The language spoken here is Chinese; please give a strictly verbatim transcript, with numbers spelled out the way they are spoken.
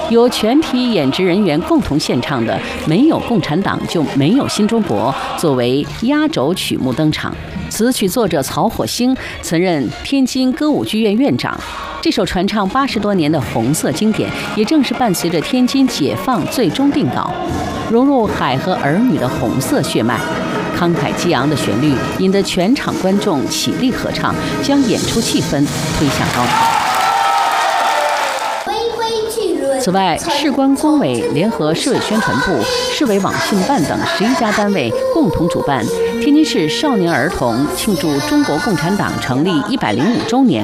由全体演职人员共同献唱的《没有共产党就没有新中国》作为压轴曲目登场。词曲作者曹火星曾任天津歌舞剧院院长。这首传唱八十多年的红色经典，也正是伴随着天津解放最终定稿，融入海和儿女的红色血脉。慷慨激昂的旋律引得全场观众起立合唱，将演出气氛推向高潮。此外，市关工委联合市委宣传部、市委网信办等十一家单位共同主办天津市少年儿童庆祝中国共产党成立一百零五周年